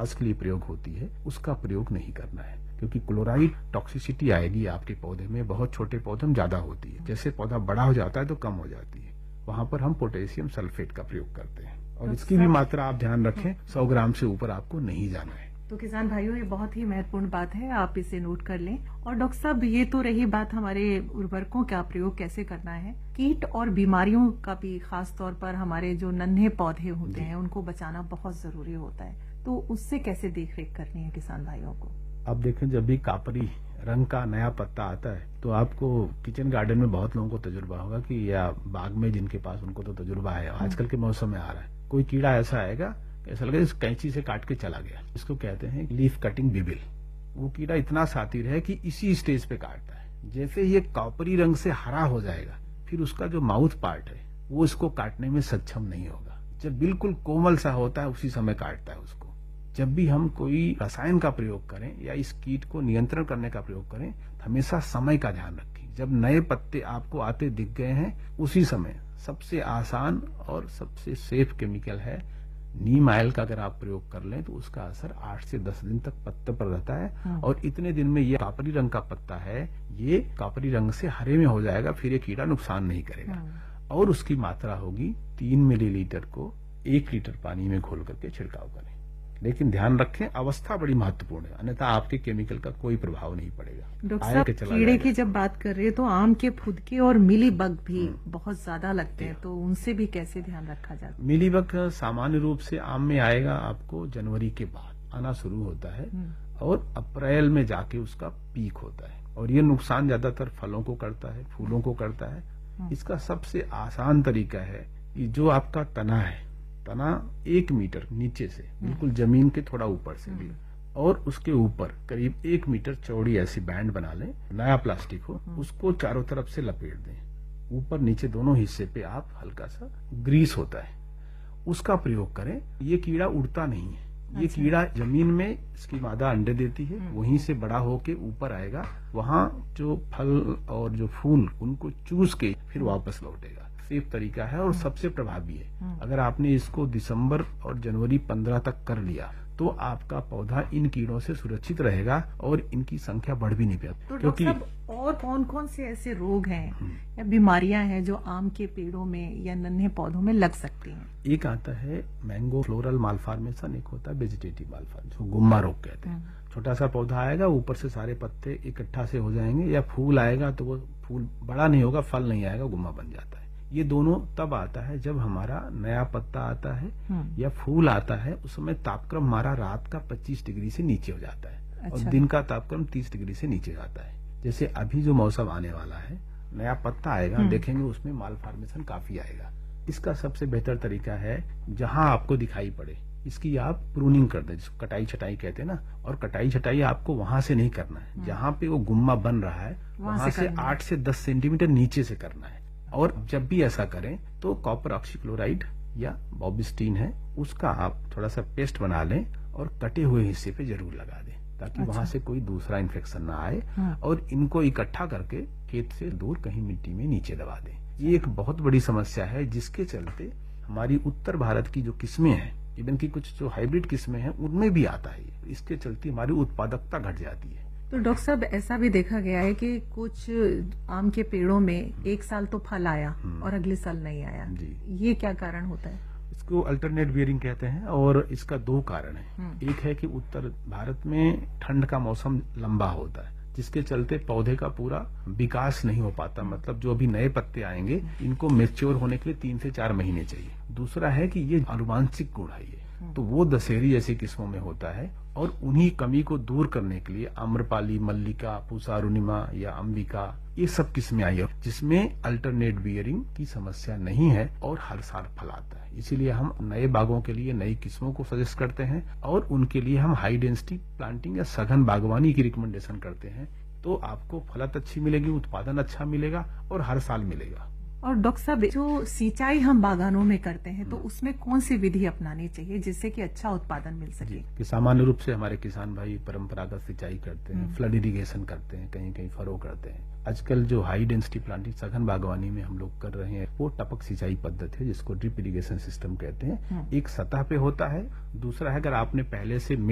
घास के लिए प्रयोग होती है उसका प्रयोग नहीं करना है, क्योंकि क्लोराइड टॉक्सिसिटी आएगी आपके पौधे में। बहुत छोटे पौधे में ज्यादा होती है, जैसे पौधा बड़ा हो जाता है तो कम हो जाती है। वहां पर हम पोटेशियम सल्फेट का प्रयोग करते हैं, और इसकी भी मात्रा आप ध्यान रखें, 100 ग्राम से ऊपर आपको नहीं जाना है। तो किसान भाइयों, ये बहुत ही महत्वपूर्ण बात है, आप इसे नोट कर लें। और डॉक्टर साहब, ये तो रही बात हमारे उर्वरकों का प्रयोग कैसे करना है। कीट और बीमारियों का भी खास तौर पर हमारे जो नन्हे पौधे होते हैं उनको बचाना बहुत जरूरी होता है, तो उससे कैसे देखरेख करनी है किसान भाइयों को? आप देखें, जब भी कापरी रंग का नया पत्ता आता है तो आपको किचन गार्डन में बहुत लोगों को तजुर्बा होगा कि, या बाग में जिनके पास, उनको तो तजुर्बा है, आजकल के मौसम में आ रहा है, कोई कीड़ा ऐसा आएगा, ऐसा लगेगा इस कैंची से काट के चला गया। इसको कहते हैं लीफ कटिंग बिबिल। वो कीड़ा इतना शातिर है कि इसी स्टेज पे काटता है। जैसे ये कॉपरी रंग से हरा हो जाएगा, फिर उसका जो माउथ पार्ट है वो इसको काटने में सक्षम नहीं होगा। जब बिल्कुल कोमल सा होता है उसी समय काटता है उसको। जब भी हम कोई रसायन का प्रयोग करें या इस कीट को नियंत्रण करने का प्रयोग करें, हमेशा समय का ध्यान रखें। जब नए पत्ते आपको आते दिख गए हैं, उसी समय सबसे आसान और सबसे सेफ केमिकल है नीम ऑयल का। अगर आप प्रयोग कर लें तो उसका असर 8 से 10 दिन तक पत्ते पर रहता है, और इतने दिन में ये कापरी रंग का पत्ता है, ये कापरी रंग से हरे में हो जाएगा, फिर ये कीड़ा नुकसान नहीं करेगा। और उसकी मात्रा होगी 3 मिलीलीटर को 1 लीटर पानी में घोल करके छिड़काव करें। लेकिन ध्यान रखें, अवस्था बड़ी महत्वपूर्ण है, अन्यथा आपके केमिकल का कोई प्रभाव नहीं पड़ेगा। डॉक्टर साहब, कीड़े की जब बात कर रहे हैं तो आम के फुदके और मिलीबग भी बहुत ज्यादा लगते हैं, तो उनसे भी कैसे ध्यान रखा जाता है? मिलीबग सामान्य रूप से आम में आएगा, आपको जनवरी के बाद आना शुरू होता है और अप्रैल में जाके उसका पीक होता है, और ये नुकसान ज्यादातर फलों को करता है, फूलों को करता है। इसका सबसे आसान तरीका है कि जो आपका तना है, तना 1 मीटर नीचे से, बिल्कुल जमीन के थोड़ा ऊपर से भी, और उसके ऊपर करीब 1 मीटर चौड़ी ऐसी बैंड बना लें, नया प्लास्टिक हो, उसको चारों तरफ से लपेट दें। ऊपर नीचे दोनों हिस्से पे आप हल्का सा ग्रीस होता है उसका प्रयोग करें। ये कीड़ा उड़ता नहीं है, ये कीड़ा जमीन में इसकी मादा अंडे देती है, वहीं से बड़ा होके ऊपर आएगा, वहां जो फल और जो फूल उनको चूस के फिर वापस लौटेगा। सेफ तरीका है और सबसे प्रभावी है। अगर आपने इसको दिसंबर और जनवरी 15 तक कर लिया तो आपका पौधा इन कीड़ों से सुरक्षित रहेगा और इनकी संख्या बढ़ भी नहीं पाती। तो क्योंकि और कौन कौन से ऐसे रोग हैं या बीमारियां हैं जो आम के पेड़ों में या नन्हे पौधों में लग सकती हैं? एक आता है मैंगो फ्लोरल मालफॉर्मेशन, एक होता है वेजिटेटिव मालफॉर्मेशन, जो गुम्मा रोग कहते हैं। छोटा सा पौधा आएगा, ऊपर से सारे पत्ते इकट्ठा से हो जाएंगे, या फूल आएगा तो वो फूल बड़ा नहीं होगा, फल नहीं आएगा, गुम्मा बन जाता है। ये दोनों तब आता है जब हमारा नया पत्ता आता है या फूल आता है, उस समय तापक्रम हमारा रात का 25 डिग्री से नीचे हो जाता है। अच्छा। और दिन का तापक्रम 30 डिग्री से नीचे जाता है। जैसे अभी जो मौसम आने वाला है, नया पत्ता आएगा, देखेंगे उसमें मालफॉर्मेशन काफी आएगा। इसका सबसे बेहतर तरीका है, जहां आपको दिखाई पड़े इसकी आप प्रूनिंग कर दें, जिसको कटाई छटाई कहते हैं ना। और कटाई छटाई आपको वहां से नहीं करना है, जहां पे वो गुम्मा बन रहा है वहां से 8 से 10 सेंटीमीटर नीचे से करना है। और जब भी ऐसा करें तो कॉपर ऑक्सीक्लोराइड या बॉबिस्टीन है, उसका आप थोड़ा सा पेस्ट बना लें और कटे हुए हिस्से पे जरूर लगा दें, ताकि अच्छा। वहां से कोई दूसरा इन्फेक्शन ना आए। और इनको इकट्ठा करके खेत से दूर कहीं मिट्टी में नीचे दबा दें। ये एक बहुत बड़ी समस्या है, जिसके चलते हमारी उत्तर भारत की जो किस्में हैं, इवन की कुछ जो हाइब्रिड किस्में हैं, उनमें भी आता है। इसके चलते हमारी उत्पादकता घट जाती है। तो डॉक्टर साहब, ऐसा भी देखा गया है कि कुछ आम के पेड़ों में एक साल तो फल आया और अगले साल नहीं आया जी। ये क्या कारण होता है? इसको अल्टरनेट बियरिंग कहते हैं, और इसका 2 कारण है। एक है कि उत्तर भारत में ठंड का मौसम लंबा होता है, जिसके चलते पौधे का पूरा विकास नहीं हो पाता। मतलब जो अभी नए पत्ते आएंगे, इनको मैच्योर होने के लिए 3 से 4 महीने चाहिए। दूसरा है कि ये आनुवांशिक गुण है, ये तो वो दशहरी जैसी किस्मों में होता है। और उन्हीं कमी को दूर करने के लिए आम्रपाली, मल्लिका, पूसा अरुणिमा या अंबिका, ये सब किस्में आई है, जिसमें अल्टरनेट बियरिंग की समस्या नहीं है और हर साल फल आता है। इसीलिए हम नए बागों के लिए नई किस्मों को सजेस्ट करते हैं, और उनके लिए हम हाई डेंसिटी प्लांटिंग या सघन बागवानी की रिकमेंडेशन करते हैं। तो आपको फलत अच्छी मिलेगी, उत्पादन अच्छा मिलेगा और हर साल मिलेगा। और डॉक्टर साहब, जो सिंचाई हम बागानों में करते हैं तो उसमें कौन सी विधि अपनानी चाहिए जिससे कि अच्छा उत्पादन मिल सके? कि सामान्य रूप से हमारे किसान भाई परंपरागत सिंचाई करते हैं, फ्लड इरिगेशन करते हैं, कहीं कहीं फरो करते हैं। आजकल जो हाई डेंसिटी प्लांटिंग सघन बागवानी में हम लोग कर रहे हैं, वो टपक सिंचाई पद्धति है, जिसको ड्रिप इरिगेशन सिस्टम कहते हैं। एक सतह पे होता है, दूसरा है अगर आपने पहले से